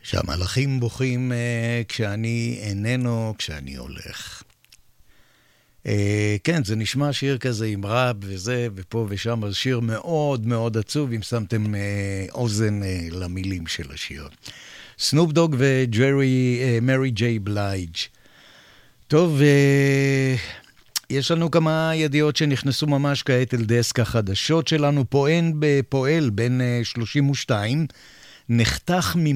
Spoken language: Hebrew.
שהמלאכים בוכים כשאני איננו, כשאני הולך. כן, זה נשמע שיר כזה עם רב וזה, ופה ושם, אז שיר מאוד מאוד עצוב, אם שמתם אוזן למילים של השיר. סנופ דוג ומרי ג'יי בלייג'. טוב, יש לנו כמה ידיעות שנכנסו ממש כעת אל דסק החדשות שלנו. פועל בן 32 נחתך